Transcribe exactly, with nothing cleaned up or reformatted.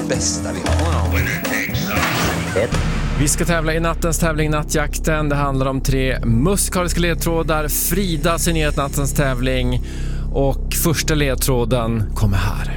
bästa vi har. Vi ska tävla i nattens tävling Nattjakten. Det handlar om tre musikaliska ledtrådar. Frida signerat nattens tävling. Och första ledtråden kommer här.